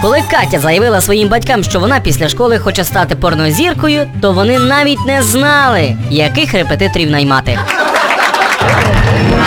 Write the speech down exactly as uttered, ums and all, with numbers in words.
Коли Катя заявила своїм батькам, що вона після школи хоче стати порнозіркою, то вони навіть не знали, яких репетиторів наймати.